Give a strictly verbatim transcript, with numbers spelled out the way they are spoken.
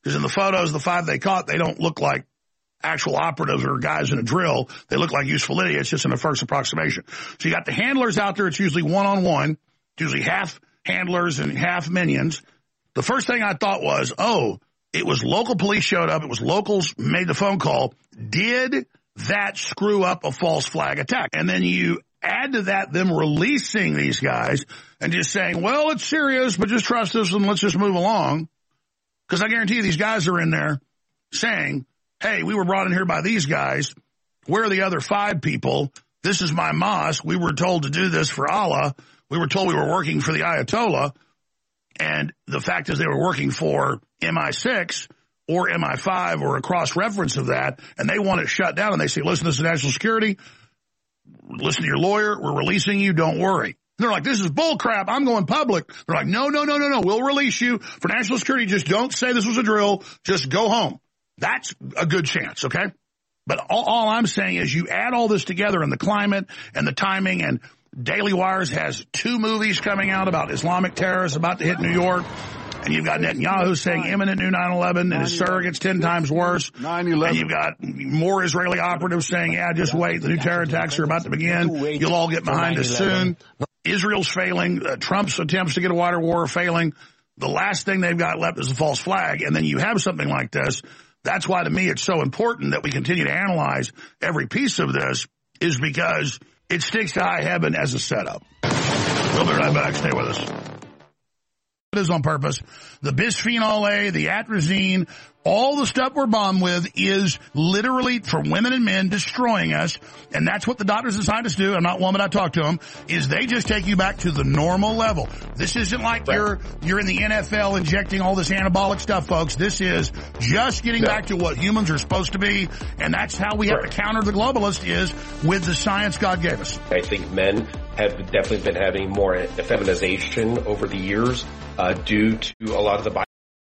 Because in the photos, the five they caught, they don't look like actual operatives or guys in a drill. They look like useful idiots just in a first approximation. So you got the handlers out there. It's usually one-on-one. It's usually half handlers and half minions. The first thing I thought was, oh, it was local police showed up. It was locals made the phone call. Did that screw up a false flag attack? And then you add to that them releasing these guys and just saying, well, it's serious, but just trust us and let's just move along. Because I guarantee you these guys are in there saying, hey, we were brought in here by these guys. Where are the other five people? This is my mosque. We were told to do this for Allah. We were told we were working for the Ayatollah. And the fact is they were working for M I six or M I five or a cross-reference of that, and they want it shut down. And they say, listen, this is national security. Listen to your lawyer. We're releasing you. Don't worry. And they're like, this is bull crap. I'm going public. They're like, no, no, no, no, no. We'll release you for national security. Just don't say this was a drill. Just go home. That's a good chance, okay? But all, all I'm saying is you add all this together and the climate and the timing, and Daily Wires has two movies coming out about Islamic terrorists about to hit New York, and you've got Netanyahu saying imminent new nine eleven, and his surrogate's ten times worse. nine eleven. And you've got more Israeli operatives saying, yeah, just wait, the new terror attacks are about to begin. You'll all get behind us soon. Israel's failing. Uh, Trump's attempts to get a wider war are failing. The last thing they've got left is a false flag, and then you have something like this. That's why, to me, it's so important that we continue to analyze every piece of this, is because it sticks to high heaven as a setup. We'll be right back. Stay with us. It is on purpose. The bisphenol A, the atrazine, all the stuff we're bombed with is literally, for women and men, destroying us. And that's what the doctors and scientists do. I'm not one, but I talk to them, is they just take you back to the normal level. This isn't like right. you're you're in the N F L injecting all this anabolic stuff, folks. This is just getting no. back to what humans are supposed to be. And that's how we right. have to counter the globalist, is with the science God gave us. I think men have definitely been having more effeminization over the years uh, due to a lot of the